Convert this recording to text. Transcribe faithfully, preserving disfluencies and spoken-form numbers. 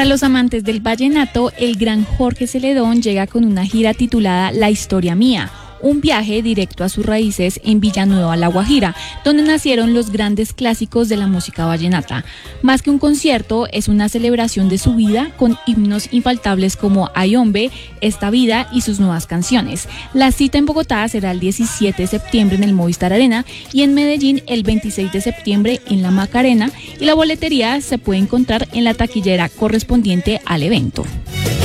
los amantes del vallenato, el gran Jorge Celedón llega con una gira titulada La Historia Mía, un viaje directo a sus raíces en Villanueva, La Guajira, donde nacieron los grandes clásicos de la música vallenata. Más que un concierto, es una celebración de su vida con himnos infaltables como Ay Hombre, Esta Vida y sus nuevas canciones. La cita en Bogotá será el diecisiete de septiembre en el Movistar Arena y en Medellín el veintiséis de septiembre en la Macarena, y la boletería se puede encontrar en la taquillera correspondiente al evento.